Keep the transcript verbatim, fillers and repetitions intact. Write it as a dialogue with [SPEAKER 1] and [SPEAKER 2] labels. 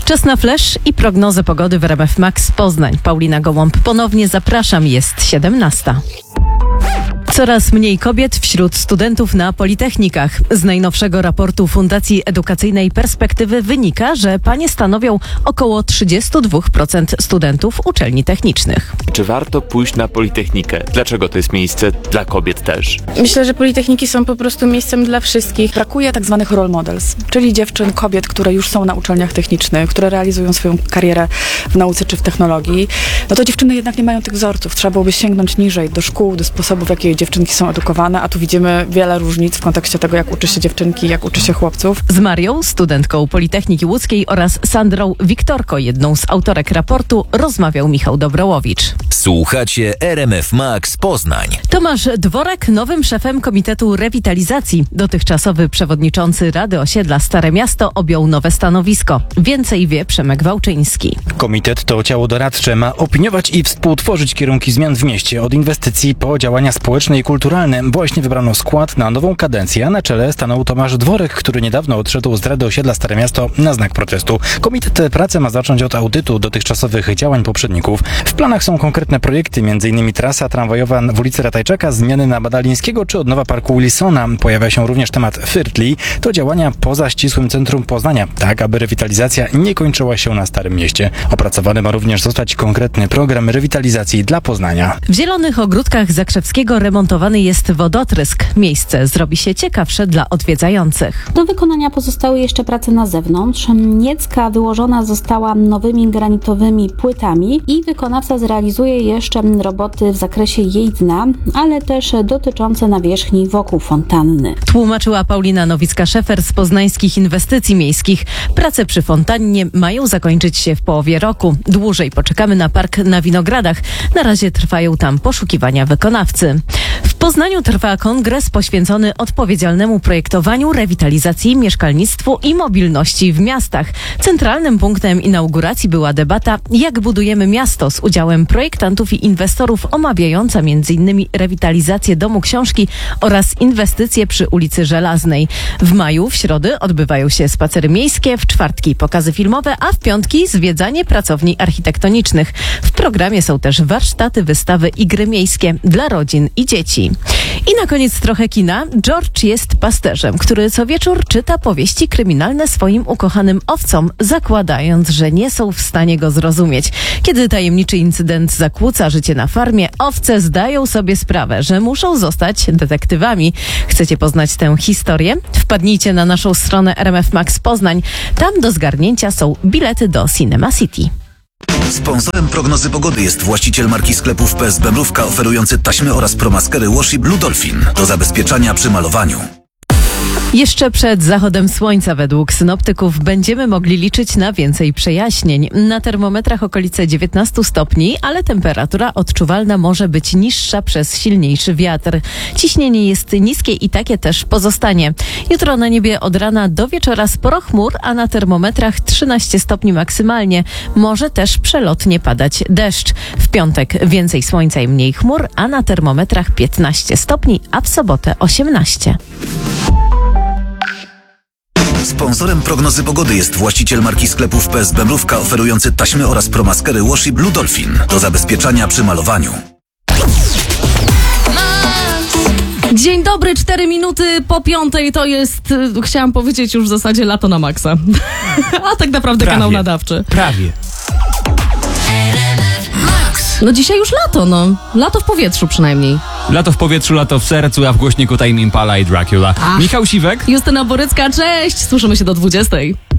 [SPEAKER 1] Czas na flash i prognozę pogody w R M F Max Poznań. Paulina Gołąb, ponownie zapraszam, jest siedemnasta. Coraz mniej kobiet wśród studentów na politechnikach. Z najnowszego raportu Fundacji Edukacyjnej Perspektywy wynika, że panie stanowią około trzydzieści dwa procent studentów uczelni technicznych.
[SPEAKER 2] Czy warto pójść na politechnikę? Dlaczego to jest miejsce dla kobiet też?
[SPEAKER 3] Myślę, że politechniki są po prostu miejscem dla wszystkich. Brakuje tak zwanych role models, czyli dziewczyn, kobiet, które już są na uczelniach technicznych, które realizują swoją karierę w nauce czy w technologii. No to dziewczyny jednak nie mają tych wzorców. Trzeba byłoby sięgnąć niżej, do szkół, do sposobów, w jaki dziewczynki są edukowane, a tu widzimy wiele różnic w kontekście tego, jak uczy się dziewczynki, jak uczy się chłopców.
[SPEAKER 1] Z Marią, studentką Politechniki Łódzkiej, oraz Sandrą Wiktorko, jedną z autorek raportu, rozmawiał Michał Dobrowowicz.
[SPEAKER 4] Słuchacie R M F Max Poznań.
[SPEAKER 1] Tomasz Dworek nowym szefem Komitetu Rewitalizacji. Dotychczasowy przewodniczący Rady Osiedla Stare Miasto objął nowe stanowisko. Więcej wie Przemek Wałczyński.
[SPEAKER 5] Komitet to ciało doradcze, ma opiniować i współtworzyć kierunki zmian w mieście, od inwestycji po działania społeczne i kulturalne. Właśnie wybrano skład na nową kadencję, a na czele stanął Tomasz Dworek, który niedawno odszedł z Rady Osiedla Stare Miasto na znak protestu. Komitet pracę ma zacząć od audytu dotychczasowych działań poprzedników. W planach są konkretne projekty, m.in. trasa tramwajowa w ulicy Ratajczaka, zmiany na Badalińskiego czy odnowa parku Wilsona. Pojawia się również temat Firtli. To działania poza ścisłym centrum Poznania, tak aby rewitalizacja nie kończyła się na Starym Mieście. Opracowany ma również zostać konkretny program rewitalizacji dla Poznania.
[SPEAKER 1] W Zielonych Ogródkach Zakrzewskiego remontowany jest wodotrysk. Miejsce zrobi się ciekawsze dla odwiedzających.
[SPEAKER 6] Do wykonania pozostały jeszcze prace na zewnątrz. Niecka wyłożona została nowymi granitowymi płytami i wykonawca zrealizuje jeszcze roboty w zakresie jej dna, ale też dotyczące nawierzchni wokół fontanny.
[SPEAKER 1] Tłumaczyła Paulina Nowicka-Szefer z Poznańskich Inwestycji Miejskich. Prace przy fontannie mają zakończyć się w połowie roku. Dłużej poczekamy na park na Winogradach. Na razie trwają tam poszukiwania wykonawcy. W Poznaniu trwa kongres poświęcony odpowiedzialnemu projektowaniu, rewitalizacji, mieszkalnictwu i mobilności w miastach. Centralnym punktem inauguracji była debata, jak budujemy miasto, z udziałem projektantów i inwestorów, omawiająca m.in. rewitalizację Domu Książki oraz inwestycje przy ulicy Żelaznej. W maju, w środy, odbywają się spacery miejskie, w czwartki pokazy filmowe, a w piątki zwiedzanie pracowni architektonicznych. W programie są też warsztaty, wystawy i gry miejskie dla rodzin i dzieci. I na koniec trochę kina. George jest pasterzem, który co wieczór czyta powieści kryminalne swoim ukochanym owcom, zakładając, że nie są w stanie go zrozumieć. Kiedy tajemniczy incydent zakłóca życie na farmie, owce zdają sobie sprawę, że muszą zostać detektywami. Chcecie poznać tę historię? Wpadnijcie na naszą stronę R M F Max Poznań. Tam do zgarnięcia są bilety do Cinema City.
[SPEAKER 4] Sponsorem prognozy pogody jest właściciel marki sklepów P S B Mrówka, oferujący taśmy oraz promaskery Washi Blue Dolphin do zabezpieczania przy malowaniu.
[SPEAKER 1] Jeszcze przed zachodem słońca według synoptyków będziemy mogli liczyć na więcej przejaśnień. Na termometrach okolice dziewiętnaście stopni, ale temperatura odczuwalna może być niższa przez silniejszy wiatr. Ciśnienie jest niskie i takie też pozostanie. Jutro na niebie od rana do wieczora sporo chmur, a na termometrach trzynaście stopni maksymalnie. Może też przelotnie padać deszcz. W piątek więcej słońca i mniej chmur, a na termometrach piętnaście stopni, a w sobotę osiemnaście.
[SPEAKER 4] Sponsorem prognozy pogody jest właściciel marki sklepów P S B Mrówka, oferujący taśmy oraz promaskery Washi Blue Dolphin do zabezpieczania przy malowaniu.
[SPEAKER 7] Dzień dobry, cztery minuty po piątej to jest, chciałam powiedzieć już w zasadzie lato na maksa. A tak naprawdę
[SPEAKER 8] Prawie.
[SPEAKER 7] Kanał nadawczy.
[SPEAKER 8] Prawie.
[SPEAKER 7] No dzisiaj już lato, no. Lato w powietrzu przynajmniej.
[SPEAKER 8] Lato w powietrzu, lato w sercu, a w głośniku Tame Impala i Dracula.
[SPEAKER 7] Ach.
[SPEAKER 8] Michał Siwek.
[SPEAKER 7] Justyna Borycka, cześć! Słyszymy się do dwudziestej.